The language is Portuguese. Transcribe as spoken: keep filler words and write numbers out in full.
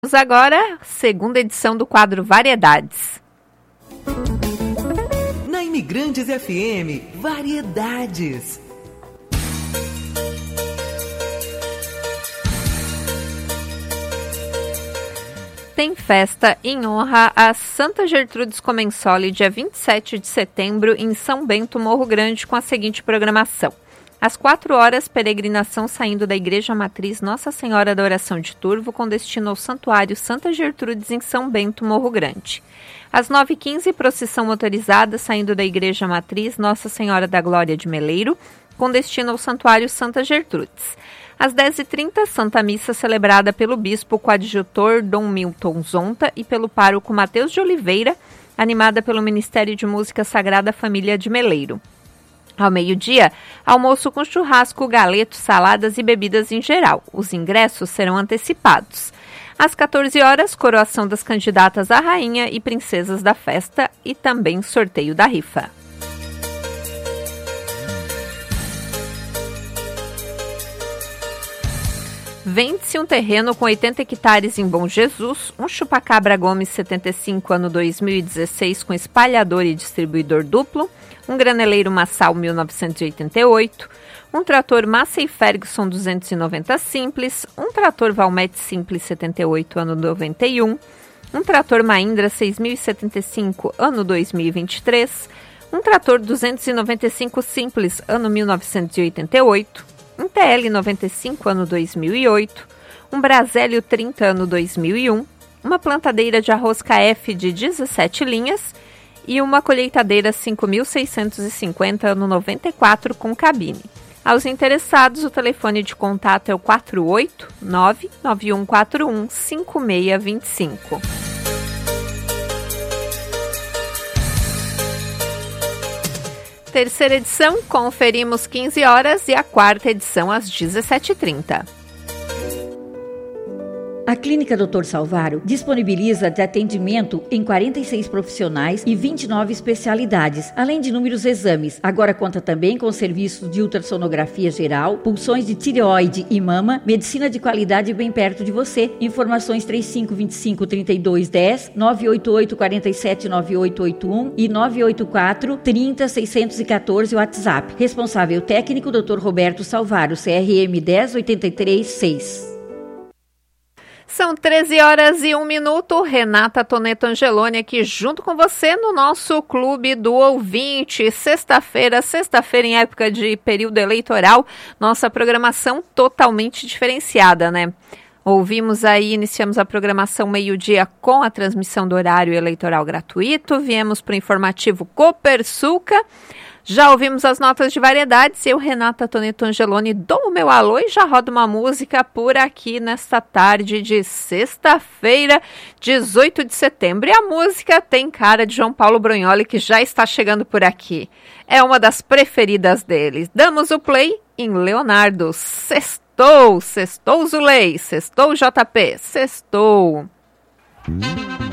Vamos agora, segunda edição do quadro Variedades. Na Imigrantes F M, Variedades. Tem festa em honra a Santa Gertrudes Comensoli, dia vinte e sete de setembro, em São Bento, Morro Grande, com a seguinte programação. Às quatro horas, peregrinação saindo da Igreja Matriz Nossa Senhora da Oração de Turvo, com destino ao Santuário Santa Gertrudes, em São Bento, Morro Grande. Às nove e quinze, procissão motorizada saindo da Igreja Matriz Nossa Senhora da Glória de Meleiro, com destino ao Santuário Santa Gertrudes. Às dez e trinta, Santa Missa celebrada pelo Bispo Coadjutor Dom Milton Zonta e pelo pároco Mateus de Oliveira, animada pelo Ministério de Música Sagrada Família de Meleiro. Ao meio-dia, almoço com churrasco, galeto, saladas e bebidas em geral. Os ingressos serão antecipados. Às quatorze horas, coroação das candidatas à rainha e princesas da festa e também sorteio da rifa. Vende-se um terreno com oitenta hectares em Bom Jesus, um chupacabra Gomes setenta e cinco, ano dois mil e dezesseis, com espalhador e distribuidor duplo, um graneleiro Massal mil novecentos e oitenta e oito, um trator Massey Ferguson duzentos e noventa simples, um trator Valmet Simples setenta e oito, ano noventa e um, um trator Mahindra seis mil e setenta e cinco, ano dois mil e vinte e três, um trator duzentos e noventa e cinco simples, ano mil novecentos e oitenta e oito, um T L noventa e cinco, ano dois mil e oito, um Brasélio trinta, ano dois mil e um, uma plantadeira de arroz K F de dezessete linhas e uma colheitadeira cinco mil seiscentos e cinquenta, ano noventa e quatro, com cabine. Aos interessados, o telefone de contato é o quatro oito nove, nove um quatro um, cinco seis dois cinco. Terceira edição, conferimos quinze horas e a quarta edição às dezessete e trinta. A Clínica doutor Salvaro disponibiliza de atendimento em quarenta e seis profissionais e vinte e nove especialidades, além de inúmeros exames. Agora conta também com serviços de ultrassonografia geral, pulsões de tireoide e mama, medicina de qualidade bem perto de você. Informações trinta e cinco, vinte e cinco, trinta e dois, dez, nove oito oito, quatro sete, nove oito oito um e nove oito quatro, trinta, seiscentos e quatorze WhatsApp. Responsável técnico doutor Roberto Salvaro, C R M dez oitenta e três seis. São treze horas e um minuto, Renata Toneto Angeloni aqui junto com você no nosso Clube do Ouvinte. Sexta-feira, sexta-feira em época de período eleitoral, nossa programação totalmente diferenciada, né? Ouvimos aí, iniciamos a programação meio-dia com a transmissão do horário eleitoral gratuito, viemos para o informativo Copersuca. Já ouvimos as notas de variedades, eu, Renata Toneto Angeloni, dou o meu alô e já rodo uma música por aqui nesta tarde de sexta-feira, dezoito de setembro. E a música tem cara de João Paulo Brunholi, que já está chegando por aqui. É uma das preferidas deles. Damos o play em Leonardo. Sextou, sextou Zulei, sextou J P, sextou. Hum.